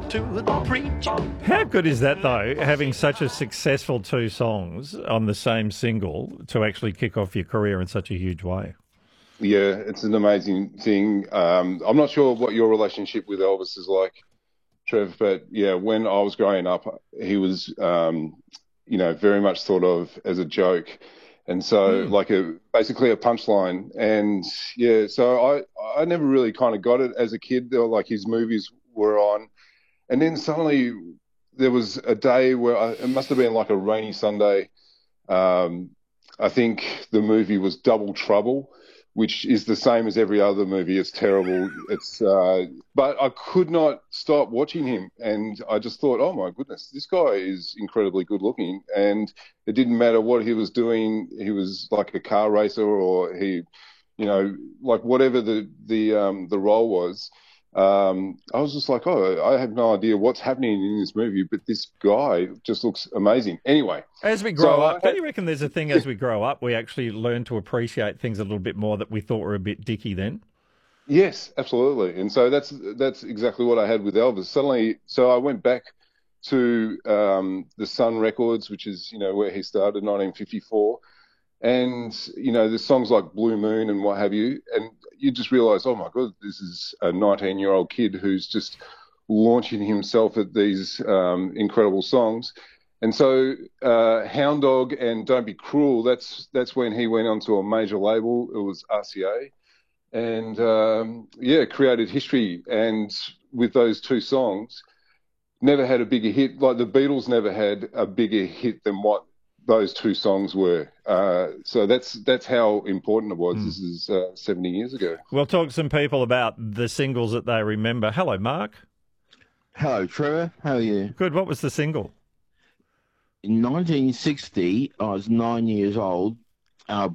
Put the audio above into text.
to the preacher. How good is that, though, having such a successful two songs on the same single to actually kick off your career in such a huge way? Yeah, it's an amazing thing. I'm not sure what your relationship with Elvis is like, Trev, but yeah, when I was growing up, he was, very much thought of as a joke. And so basically a punchline. And yeah, so I never really kind of got it as a kid. There were, like, his movies were on. And then suddenly there was a day where it must have been like a rainy Sunday. I think the movie was Double Trouble, which is the same as every other movie. It's terrible. But I could not stop watching him. And I just thought, oh my goodness, this guy is incredibly good looking. And it didn't matter what he was doing. He was like a car racer, or he, like whatever the role was. I was just like, oh, I have no idea what's happening in this movie, but this guy just looks amazing. Anyway. As we grow up, don't you reckon there's a thing as we grow up, we actually learn to appreciate things a little bit more that we thought were a bit dicky then? Yes, absolutely. And so that's exactly what I had with Elvis. Suddenly, so I went back to the Sun Records, which is, where he started, 1954. And, there's songs like Blue Moon and what have you. And you just realize, oh, my God, this is a 19-year-old kid who's just launching himself at these incredible songs. And so Hound Dog and Don't Be Cruel, that's when he went onto a major label. It was RCA. And, created history. And with those two songs, never had a bigger hit. Like the Beatles never had a bigger hit than what those two songs were. So that's how important it was. This is 70 years ago. We'll talk to some people about the singles that they remember. Hello, Mark. Hello, Trevor. How are you? Good. What was the single? In 1960, I was 9 years old.